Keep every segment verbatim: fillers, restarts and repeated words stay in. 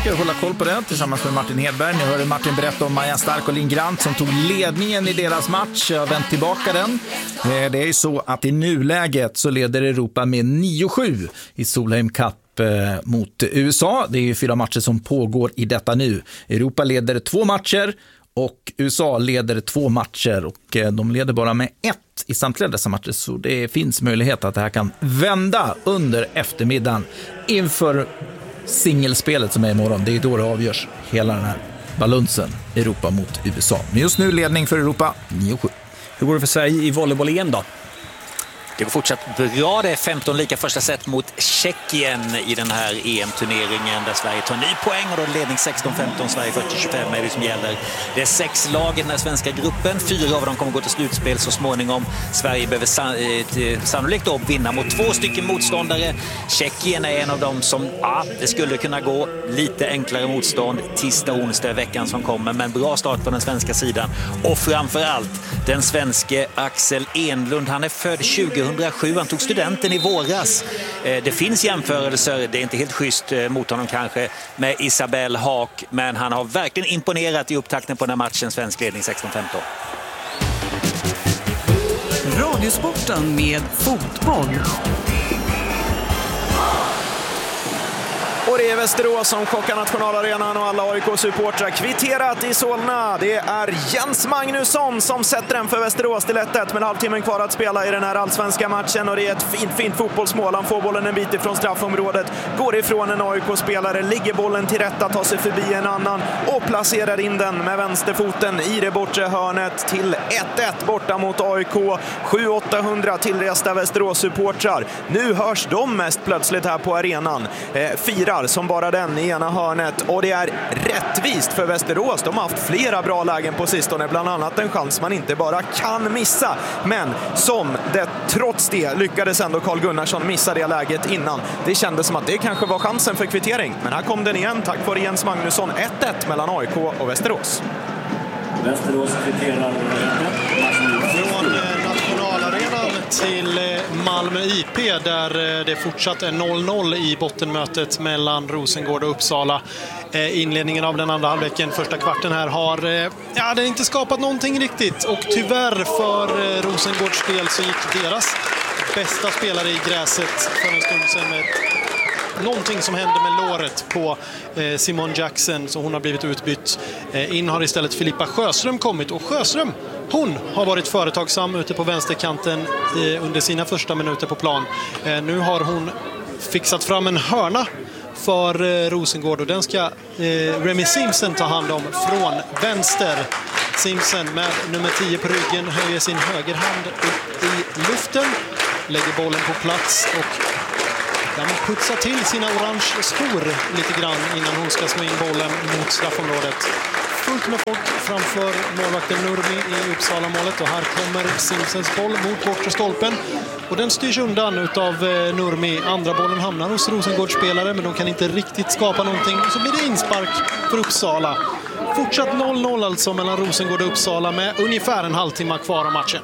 försöker hålla koll på det tillsammans med Martin Hedberg. Ni hörde Martin berätta om Maja Stark och Linn Grant som tog ledningen i deras match och vänt tillbaka den. Det är ju så att i nuläget så leder Europa med nio sju i Solheim Cup mot U S A. Det är ju fyra matcher som pågår i detta nu. Europa leder två matcher och U S A leder två matcher och de leder bara med ett i samtliga dessa matcher, så det finns möjlighet att det här kan vända under eftermiddagen inför singelspelet som är imorgon. Det är då det avgörs hela den här balansen Europa mot U S A. Men just nu ledning för Europa nio sju. Hur går det för Sverige i volleyboll igen då? Det går fortsatt bra. Det är femton lika första set mot Tjeckien i den här E M-turneringen där Sverige tar ny poäng och då är ledning sexton femton, Sverige fyrtio tjugofem är det som gäller. Det är sex lag i den här svenska gruppen. Fyra av dem kommer gå till slutspel så småningom. Sverige behöver san- sannolikt då vinna mot två stycken motståndare. Tjeckien är en av dem som, ja, det skulle kunna gå lite enklare motstånd tisdag och onsdag i veckan som kommer, men bra start på den svenska sidan. Och framförallt den svenske Axel Enlund, han är född tjugohundrasju, han tog studenten i våras. Det finns jämförelser, det är inte helt schysst mot honom kanske, med Isabelle Haak, men han har verkligen imponerat i upptakten på den här matchen, svensk ledning sexton femton. Radiosporten med fotboll. Och det är Västerås som chockar nationalarenan och alla A I K-supportrar kvitterat i Solna. Det är Jens Magnusson som sätter den för Västerås till ett ett med halvtimmen kvar att spela i den här allsvenska matchen. Och det är ett fint, fint fotbollsmål. Han får bollen en bit ifrån straffområdet, går ifrån en A I K-spelare, ligger bollen till rätta, tar sig förbi en annan och placerar in den med vänsterfoten i det bortre hörnet till ett ett borta mot A I K. sju åttahundra tillresta Västerås-supportrar. Nu hörs de mest plötsligt här på arenan. Eh, fyra som bara den i ena hörnet, och det är rättvist för Västerås. De har haft flera bra lägen på sistone, bland annat en chans man inte bara kan missa, men som det trots det lyckades ändå Carl Gunnarsson missa det läget innan. Det kändes som att det kanske var chansen för kvittering, men här kom den igen tack vare Jens Magnusson. ett ett mellan A I K och Västerås. Västerås kvitterar från nationalarenan till Malmö I P där det fortsatt är noll noll i bottenmötet mellan Rosengård och Uppsala. Inledningen av den andra halvleken, första kvarten här, har ja, det har inte skapat någonting riktigt, och tyvärr för Rosengårds del så gick deras bästa spelare i gräset för en stund sedan med någonting som hände med låret på eh, Simon Jackson, så hon har blivit utbytt. Eh, in har istället Filippa Sjöström kommit, och Sjöström, hon har varit företagsam ute på vänsterkanten eh, under sina första minuter på plan. Eh, nu har hon fixat fram en hörna för eh, Rosengård, och den ska eh, Remy Simpson ta hand om från vänster. Simpson med nummer tio på ryggen höjer sin högerhand upp i luften, lägger bollen på plats och där man putsar till sina orange skor lite grann innan hon ska slå in bollen mot straffområdet. Fullt med folk framför målvakten Nurmi i Uppsala-målet, och här kommer Simpsons boll mot bortre stolpen. Och den styrs undan utav Nurmi. Andra bollen hamnar hos Rosengårdsspelare, men de kan inte riktigt skapa någonting. Så blir det inspark för Uppsala. Fortsatt noll noll alltså mellan Rosengård och Uppsala med ungefär en halvtimme kvar av matchen.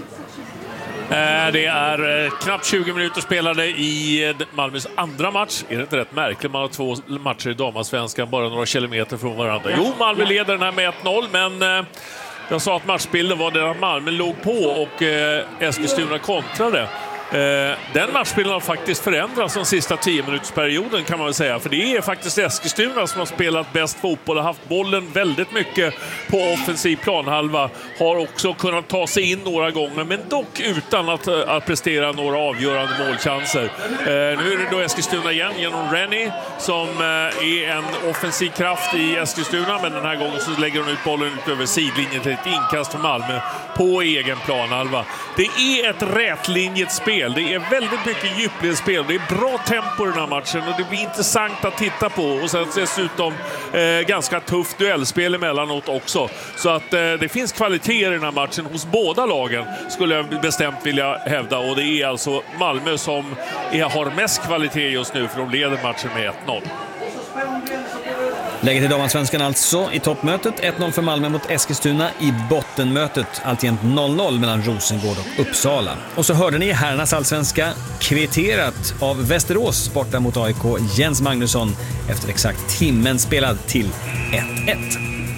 Det är knappt tjugo minuter spelade i Malmös andra match. Är det inte rätt märkligt? Man har två matcher i damallsvenskan bara några kilometer från varandra. Jo, Malmö leder den här med ett noll, men jag sa att matchbilden var där att Malmö låg på och Eskilstuna kontrade. Den matchbilden har faktiskt förändrats de sista tio minutersperioden, kan man väl säga. För det är faktiskt Eskilstuna som har spelat bäst fotboll och haft bollen väldigt mycket på offensiv planhalva. Har också kunnat ta sig in några gånger, men dock utan att, att prestera några avgörande målchanser. Eh, nu är det då Eskilstuna igen genom Rennie som eh, är en offensiv kraft i Eskilstuna, men den här gången så lägger hon ut bollen ut över sidlinjen till ett inkast för Malmö på egen planhalva. Det är ett rätlinjet spel. Det är väldigt mycket djupledsspel. Det är bra tempo i den här matchen och det blir intressant att titta på. Och sen dessutom eh, ganska tufft duellspel emellanåt också. Så att eh, det finns kvalitet i den här matchen hos båda lagen, skulle jag bestämt vilja hävda. Och det är alltså Malmö som är, har mest kvalitet just nu, för de leder matchen med ett noll. Läget i damallsvenskan alltså i toppmötet. ett noll för Malmö mot Eskilstuna. I bottenmötet alltjämt noll noll mellan Rosengård och Uppsala. Och så hörde ni herrarnas allsvenska kvitterat av Västerås borta mot A I K. Jens Magnusson efter exakt timmen spelad till ett ett.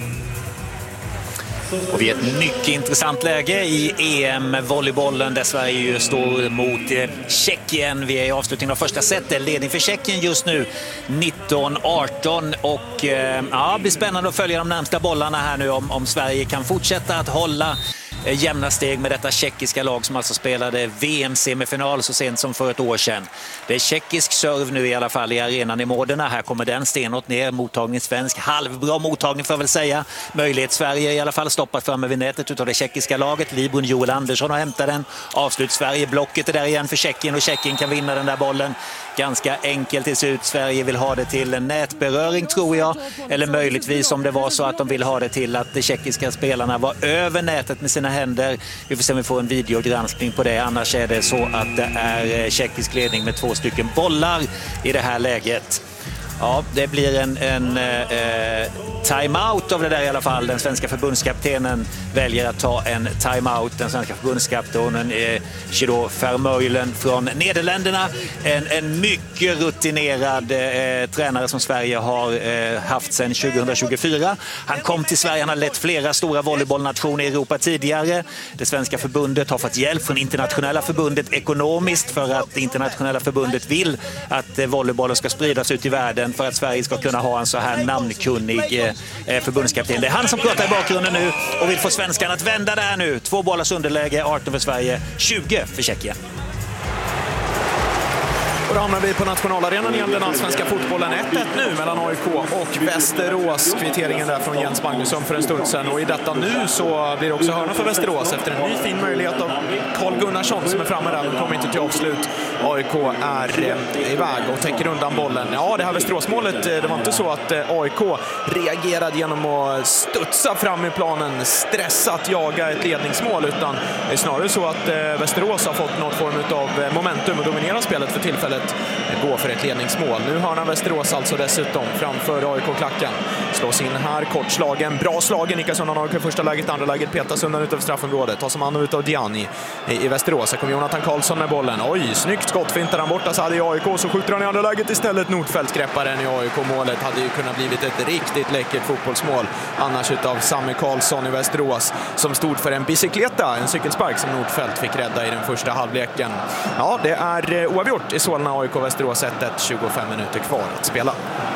Och vi är ett mycket intressant läge i E M-volleybollen där Sverige ju står mot eh, Tjeckien. Vi är i avslutningen av första setet. Ledning för Tjeckien just nu nitton arton. Och eh, ja, det blir spännande att följa de närmsta bollarna här nu om, om Sverige kan fortsätta att hålla eh, jämna steg med detta tjeckiska lag som alltså spelade V M-semifinal så sent som för ett år sedan. Det är tjeckisk serv nu i alla fall i arenan i Modena. Här kommer den stenåt ner. Mottagning svensk. Halvbra mottagning får jag väl säga. Möjlighet Sverige i alla fall stoppat framme vid nätet utav det tjeckiska laget. Libron Joel Andersson har hämtat den. Avslut Sverige. Blocket är där igen för Tjeckien och Tjeckien kan vinna den där bollen. Ganska enkelt till ut. Sverige vill ha det till en nätberöring tror jag. Eller möjligtvis om det var så att de vill ha det till att de tjeckiska spelarna var över nätet med sina händer. Vi får se om vi får en videogranskning på det. Annars är det så att det är tjeckisk ledning med två stycken bollar i det här läget. Ja, det blir en, en eh, timeout av det där i alla fall. Den svenska förbundskaptenen väljer att ta en timeout. Den svenska förbundskaptenen är Chido Vermeulen från Nederländerna. En, en mycket rutinerad eh, tränare som Sverige har eh, haft sedan tjugohundratjugofyra. Han kom till Sverige, han har lett flera stora volleybollnationer i Europa tidigare. Det svenska förbundet har fått hjälp från internationella förbundet ekonomiskt för att det internationella förbundet vill att eh, volleybollen ska spridas ut i världen för att Sverige ska kunna ha en så här namnkunnig eh, förbundskapten. Det är han som pratar i bakgrunden nu och vill få svenskarna att vända där nu. Två bollars underläge, arton för Sverige, tjugo för Tjeckien. Och då hamnar vi på nationalarenan igen, den allsvenska fotbollen. ett ett nu mellan A I K och Västerås. Kvitteringen där från Jens Magnusson för en stund sedan. Och i detta nu så blir det också hörna för Västerås efter en ny fin möjlighet av Carl Gunnarsson som är framme där men kommer inte till avslut. A I K är eh, iväg och täcker undan bollen. Ja, det här Västeråsmålet, det var inte så att eh, A I K reagerade genom att studsa fram i planen, stressat jaga ett ledningsmål, utan det är snarare så att eh, Västerås har fått någon form av momentum och dominerar spelet för tillfället. Gå för ett ledningsmål. Nu hörnar Västerås alltså dessutom framför A I K-klacken. Slås in här, kortslagen, bra slagen. Nickas undan A I K i första läget, andra läget petas undan utöver straffområdet. Tas som hand utav Diani i, i Västerås. Här kommer Jonathan Karlsson med bollen. Oj, snyggt skott, fintar han borta så hade i A I K, så skjuter han i andra läget istället. Nordfeldt greppar den i A I K-målet. Hade ju kunnat blivit ett riktigt läckert fotbollsmål annars utav Samme Karlsson i Västerås som stod för en bicykleta, en cykelspark som Nordfeldt fick rädda i den första halvleken. Ja, det är oavgjort i Solna. A I K Västerås ett ett, tjugofem minuter kvar att spela.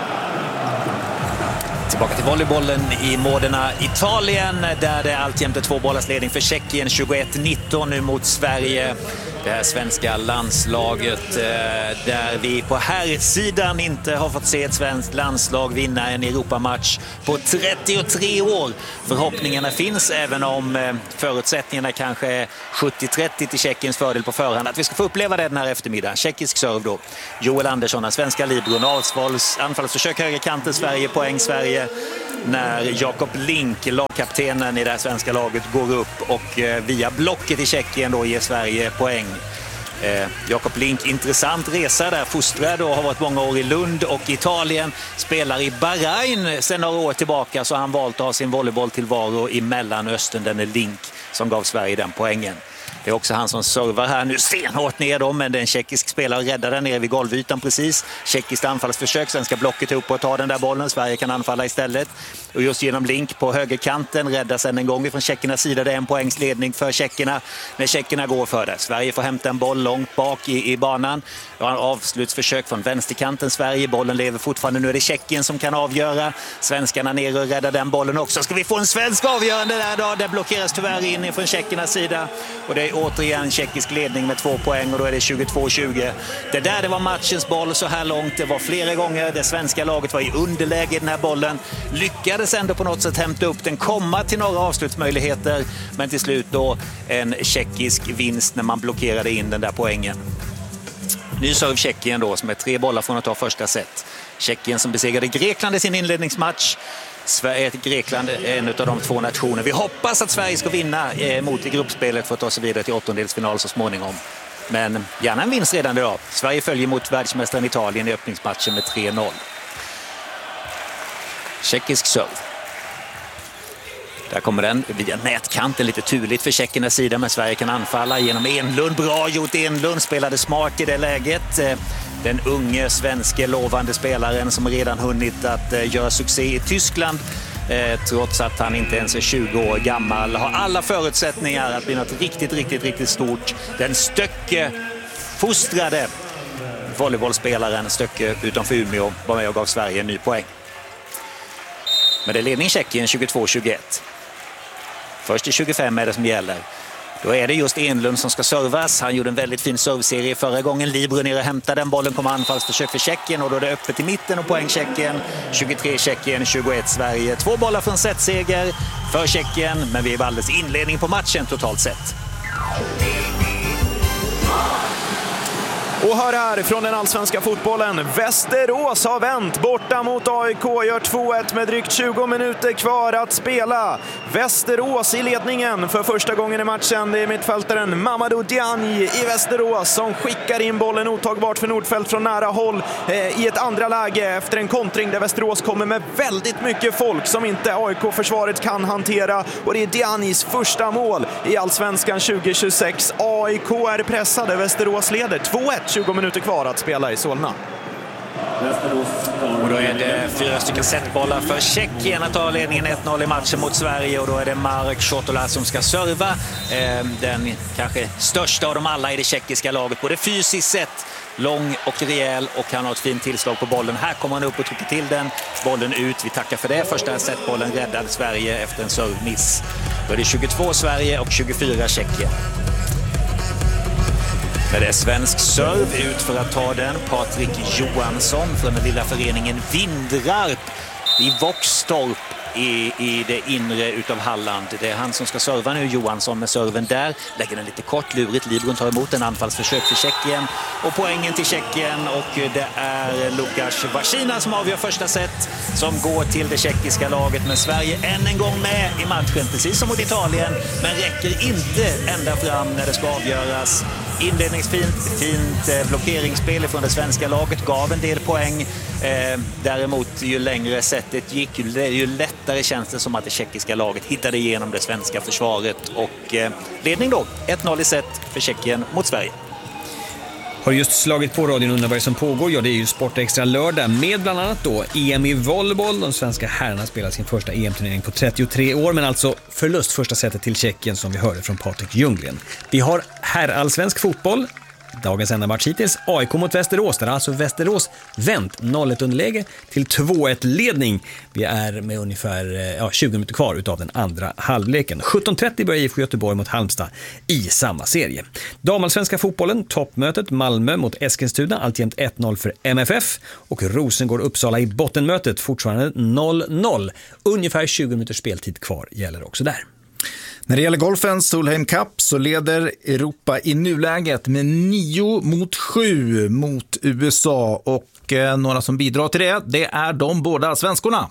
Tillbaka till volleybollen i Modena, Italien, där det alltjämt är två bollars ledning för Tjeckien, tjugoett nitton nu mot Sverige. Det här svenska landslaget där vi på här sidan inte har fått se ett svenskt landslag vinna en Europamatch på trettiotre år. Förhoppningarna finns, även om förutsättningarna kanske är sjuttio trettio till Tjeckiens fördel på förhand, att vi ska få uppleva det den här eftermiddagen. Tjeckisk serv då. Joel Andersson, den svenska libron, avsvals, anfallsförsök högerkanten, Sverige, poäng Sverige. När Jakob Link, lagkaptenen i det här svenska laget, går upp och eh, via blocket i Tjeckien då ger Sverige poäng. Eh, Jakob Link, intressant resa där, fostrad och har varit många år i Lund och Italien, spelar i Bahrain sedan några år tillbaka, så han valt att ha sin volleybolltillvaro i Mellanöstern. Den är Link som gav Sverige den poängen. Det är också han som servar här nu stenhårt ner dem, men det är en tjeckisk spelare räddar den nere vid golvytan precis. Tjeckiskt anfallsförsök, svenska blocket upp och ta den där bollen. Sverige kan anfalla istället. Och just genom Link på högerkanten räddas en gång från tjeckernas sida. Det är en poängsledning för tjeckerna när tjeckerna går för det. Sverige får hämta en boll långt bak i, i banan. Det var en avslutsförsök från vänsterkanten Sverige. Bollen lever fortfarande. Nu är det Tjeckien som kan avgöra. Svenskarna ner och räddar den bollen också. Ska vi få en svensk avgörande där då? Det blockeras tyvärr in från tjeckernas sida. Och det är återigen tjeckisk ledning med två poäng och då är det tjugotvå tjugo. Det där det var matchens boll så här långt. Det var flera gånger det svenska laget var i underläge i den här bollen. Lyckades ändå på något sätt hämta upp den, komma till några avslutsmöjligheter, men till slut då en tjeckisk vinst när man blockerade in den där poängen. Ny serv Tjeckien då, som är tre bollar från att ta första set. Tjeckien som besegrade Grekland i sin inledningsmatch. Sverige, Grekland är en av de två nationer. Vi hoppas att Sverige ska vinna eh, mot i gruppspelet för att ta sig vidare till åttondelsfinal så småningom. Men gärna en vinst redan idag. Sverige följer mot världsmästaren Italien i öppningsmatchen med tre noll. Tjeckisk serve. Där kommer den via nätkanten, lite turligt för tjeckernas sida, men Sverige kan anfalla genom Enlund. Bra gjort, Enlund spelade smart i det läget. Den unge svenske lovande spelaren som redan hunnit att göra succé i Tyskland, trots att han inte ens är tjugo år gammal, har alla förutsättningar att bli något riktigt, riktigt, riktigt stort. Den Stöcke fostrade volleybollspelaren Stöcke utanför Umeå var med och gav Sverige en ny poäng. Men det är ledning Tjeckien tjugotvå tjugoett. Först i tjugofem är det som gäller. Då är det just Enlund som ska servas. Han gjorde en väldigt fin serveserie förra gången. Libro ner och hämtar den. Bollen kommer anfallsförsök för Tjeckien och då är det öppet i mitten och poäng Tjeckien. tjugotre Tjeckien, tjugoett Sverige. Två bollar från setseger för Tjeckien, men vi är alldeles inledning på matchen totalt sett. Och hör här från den allsvenska fotbollen. Västerås har vänt borta mot A I K. Gör två ett med drygt tjugo minuter kvar att spela. Västerås i ledningen för första gången i matchen. Det är mittfältaren Mamadou Diagne i Västerås som skickar in bollen otagbart för Nordfeldt från nära håll eh, i ett andra läge efter en kontring där Västerås kommer med väldigt mycket folk som inte A I K-försvaret kan hantera. Och det är Diagnes första mål i Allsvenskan tjugo tjugosex. A I K är pressade. Västerås leder två ett. tjugo minuter kvar att spela i Solna. Och då är det fyra stycken setbollar för Tjeckien att ta ledningen ett noll i matchen mot Sverige. Och då är det Marek Shotola som ska serva. Den kanske största av dem alla i det tjeckiska laget. Både fysiskt sett, lång och rejäl, och han har ett fint tillslag på bollen. Här kommer han upp och trycker till den. Bollen ut, vi tackar för det. Första setbollen räddade Sverige efter en servmiss. Då är det tjugotvå Sverige och tjugofyra Tjeckien. Men det är svensk serve ut för att ta den. Patrik Johansson från den lilla föreningen Vindrarp i Våxtorp i, i det inre utav Halland. Det är han som ska serva nu, Johansson med serven där. Lägger den lite kort, lurigt. Libron tar emot en anfallsförsök för Tjeckien. Och poängen till Tjeckien, och det är Lukas Vashina som avgör första set, som går till det tjeckiska laget. Men Sverige än en gång med i matchen, precis som mot Italien, men räcker inte ända fram när det ska avgöras. Inledningsfint, fint blockeringsspel från det svenska laget gav en del poäng. Eh, däremot ju längre sättet gick, ju lättare känns det som att det tjeckiska laget hittade igenom det svenska försvaret. Och eh, ledning då, ett noll i set för Tjeckien mot Sverige. Har just slagit på radion, undrar vad det som pågår. Ja, det är ju Sportextra lördag med bland annat då E M i volleyboll. De svenska herrarna spelar sin första E M-turnering på trettiotre år, men alltså förlust första sättet till Tjeckien, som vi hörde från Patrik Ljunggren. Vi har herrallsvensk fotboll. Dagens enda match hittills, A I K mot Västerås. Där har alltså Västerås vänt noll ett underläge till två ett ledning. Vi är med ungefär ja, tjugo minuter kvar utav den andra halvleken. sjutton trettio börjar I F K Göteborg mot Halmstad i samma serie. Damallsvenska fotbollen, toppmötet Malmö mot Eskilstuna, alltjämt ett noll för M F F. Och Rosengård Uppsala i bottenmötet, fortfarande noll noll. Ungefär tjugo minuters speltid kvar gäller också där. När det gäller golfens Solheim Cup så leder Europa i nuläget med nio mot sju mot U S A, och eh, några som bidrar till det, det är de båda svenskorna.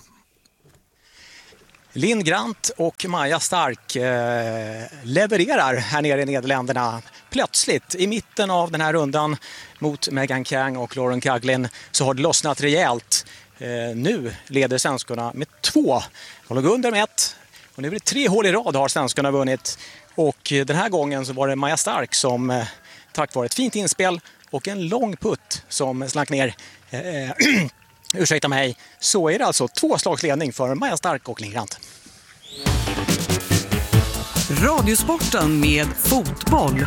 Linn Grant och Maja Stark eh, levererar här nere i Nederländerna. Plötsligt i mitten av den här rundan mot Megan Kang och Lauren Caglin så har det lossnat rejält. Eh, nu leder svenskorna med två. De låg under med ett. Och nu är det tre hål i rad har svenskarna vunnit. Och den här gången så var det Maja Stark som tack vare ett fint inspel och en lång putt som slank ner. Eh, ursäkta mig. Så är det alltså två slagsledning för Maja Stark och Linn Grant. Radiosporten med fotboll.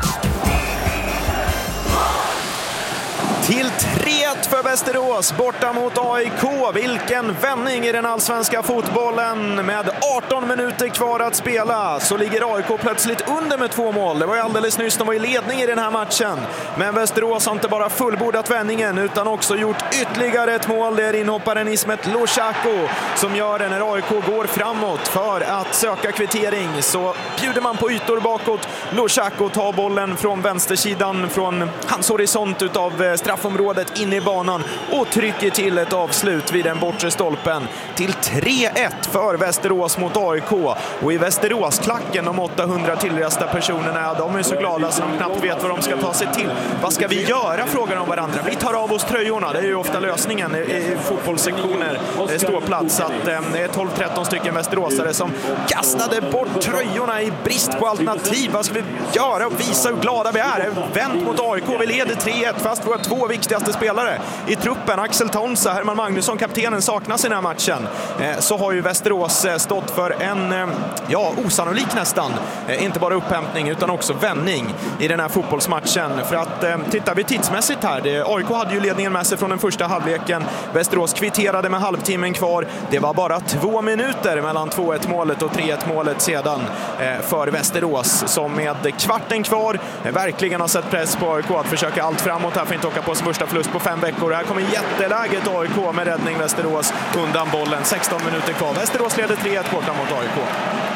Till tre ett för Västerås borta mot A I K. Vilken vändning i den allsvenska fotbollen. Med arton minuter kvar att spela så ligger A I K plötsligt under med två mål. Det var ju alldeles nyss, de var i ledning i den här matchen. Men Västerås har inte bara fullbordat vändningen utan också gjort ytterligare ett mål. Det är inhopparen Ismet Loshako som gör det när A I K går framåt för att söka kvittering. Så bjuder man på ytor bakåt. Loshako tar bollen från vänstersidan från hans horisont utav straff straffområdet, in i banan och trycker till ett avslut vid den bortre stolpen till tre ett för Västerås mot A I K. Och i Västeråsklacken, de åttahundra tillresta personerna, de är så glada så de knappt vet vad de ska ta sig till. Vad ska vi göra, frågar de varandra. Vi tar av oss tröjorna, det är ju ofta lösningen i fotbollssektioner, ståplats, att det är tolv tretton stycken västeråsare som kastade bort tröjorna i brist på alternativ. Vad ska vi göra och visa hur glada vi är? Vänt mot A I K, vi leder tre ett fast våra två viktigaste spelare i truppen, Axel Tonsa, Herman Magnusson, kaptenen, saknas i den här matchen. Så har ju Västerås stått för en, ja, osannolik nästan, inte bara upphämtning utan också vändning i den här fotbollsmatchen. För att titta vi tidsmässigt här, det, A I K hade ju ledningen med sig från den första halvleken. Västerås kvitterade med halvtimmen kvar. Det var bara två minuter mellan två ett målet och tre ett målet sedan för Västerås, som med kvarten kvar verkligen har sett press på A I K att försöka allt framåt här för att inte åka på sin första förlust på fem veckor. Här kommer jätteläget A I K med räddning Västerås undan bollen. sexton minuter kvar. Västerås leder tre ett borta mot A I K.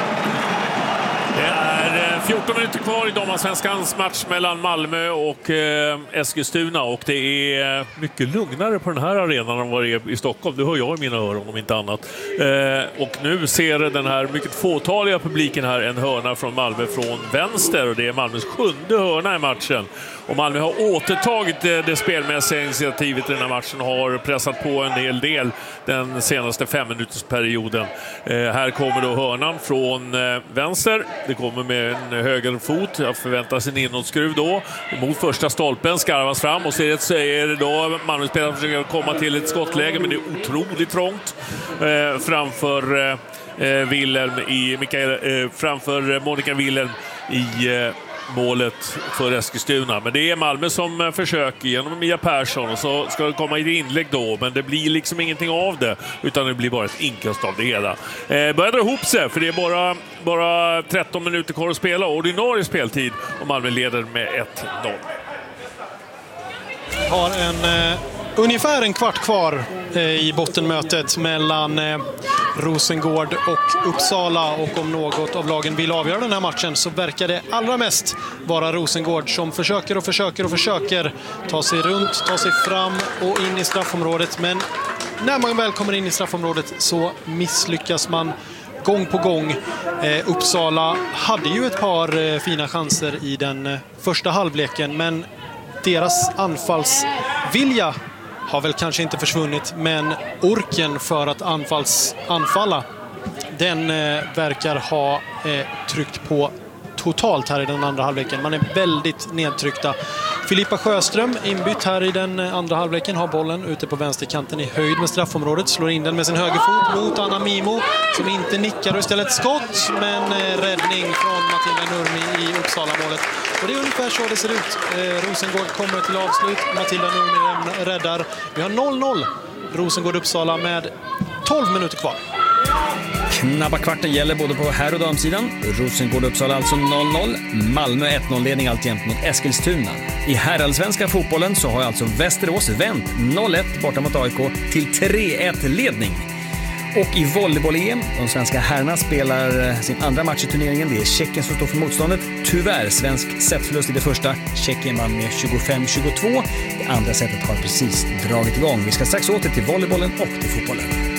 Det är fjorton minuter kvar i damallsvenskans match mellan Malmö och eh, Eskilstuna, och det är mycket lugnare på den här arenan än vad det är i Stockholm. Det hör jag i mina öron om inte annat. Eh, och nu ser den här mycket fåtaliga publiken här en hörna från Malmö från vänster, och det är Malmös sjunde hörna i matchen. Och Malmö har återtagit det spelmässiga initiativet i den här matchen och har pressat på en hel del den senaste femminutersperioden. Eh, här kommer då hörnan från eh, vänster. Det kommer med en höger fot. Jag förväntar sig en inåtskruv då. Mot första stolpen skarvas fram och så är det då Malmö-spelare försöker komma till ett skottläge, men det är otroligt trångt eh, framför eh, Wilhelm i Mikael, eh, framför Monica Wilhelm i eh, målet för Eskilstuna. Men det är Malmö som försöker genom Mia Persson, och så ska det komma i inlägg då, men det blir liksom ingenting av det, utan det blir bara ett inkast av det hela. Eh, börjar dra ihop sig, för det är bara, bara tretton minuter kvar att spela, ordinarie speltid, och Malmö leder med ett noll. Har en eh, ungefär en kvart kvar eh, i bottenmötet mellan eh, Rosengård och Uppsala, och om något av lagen vill avgöra den här matchen så verkar det allra mest vara Rosengård som försöker och försöker och försöker ta sig runt, ta sig fram och in i straffområdet, men när man väl kommer in i straffområdet så misslyckas man gång på gång. Eh, Uppsala hade ju ett par eh, fina chanser i den eh, första halvleken, men deras anfallsvilja har väl kanske inte försvunnit, men orken för att anfalls, anfalla, den eh, verkar ha eh, tryckt på totalt här i den andra halvleken. Man är väldigt nedtryckta. Filippa Sjöström, inbytt här i den andra halvleken, har bollen ute på vänsterkanten i höjd med straffområdet, slår in den med sin högerfot mot Anna Mimo som inte nickar, och istället skott, men eh, räddning från Matilda Nurmi i Uppsala-målet. Och det är ungefär så det ser ut. Eh, Rosengård kommer till avslut, Matilda Nurmi räddar. Vi har noll noll Rosengård-Uppsala med tolv minuter kvar. Knappa kvarten gäller både på här- och damsidan. Rosengård-Uppsala alltså noll noll. Malmö ett noll-ledning alltjämt mot Eskilstuna. I herrallsvenska fotbollen så har alltså Västerås vänt noll ett borta mot A I K till tre ett-ledning. Och i volleyboll-E M, de svenska herrarna spelar sin andra match i turneringen. Det är Tjeckien som står för motståndet. Tyvärr svensk setförlust i det första. Tjeckien vann med tjugofem tjugotvå. Det andra setet har precis dragit igång. Vi ska strax åter till volleybollen och till fotbollen.